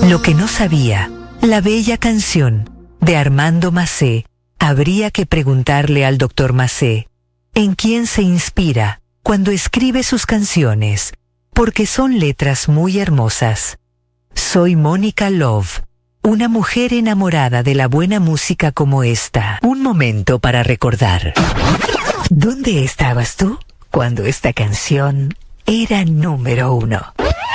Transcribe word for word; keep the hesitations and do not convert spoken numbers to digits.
Lo que no sabía, la bella canción de Armando Macé, habría que preguntarle al doctor Macé en quién se inspira cuando escribe sus canciones, porque son letras muy hermosas. Soy Mónica Love, una mujer enamorada de la buena música como esta. Un momento para recordar. ¿Dónde estabas tú cuando esta canción era número uno?